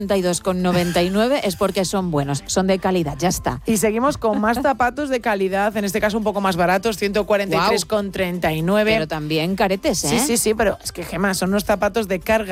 32,99 es porque son buenos, son de calidad, ya está. Y seguimos con más zapatos de calidad, en este caso un poco más baratos, 143,39. Pero también caretes, ¿eh? Sí, pero es que, Gemma, son unos zapatos de carga